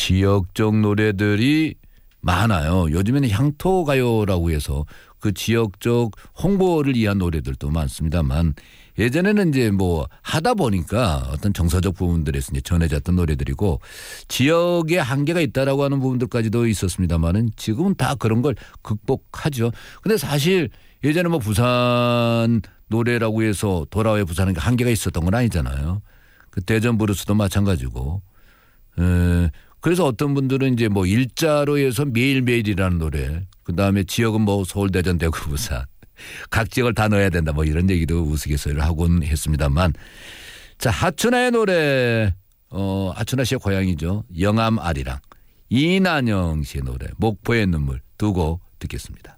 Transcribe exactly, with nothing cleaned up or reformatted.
지역적 노래들이 많아요. 요즘에는 향토가요라고 해서 그 지역적 홍보를 위한 노래들도 많습니다만 예전에는 이제 뭐 하다 보니까 어떤 정서적 부분들에서 이제 전해졌던 노래들이고 지역에 한계가 있다라고 하는 부분들까지도 있었습니다만은 지금은 다 그런 걸 극복하죠. 근데 사실 예전에 뭐 부산 노래라고 해서 돌아와요 부산은 한계가 있었던 건 아니잖아요. 그 대전 브루스도 마찬가지고. 에 그래서 어떤 분들은 이제 뭐 일자로 해서 매일매일이라는 노래, 그 다음에 지역은 뭐 서울, 대전, 대구, 부산. 각 지역을 다 넣어야 된다 뭐 이런 얘기도 우스갯소리를 하곤 했습니다만. 자, 하춘아의 노래, 어, 하춘아 씨의 고향이죠. 영암 아리랑. 이난영 씨의 노래, 목포의 눈물 두 곡 듣겠습니다.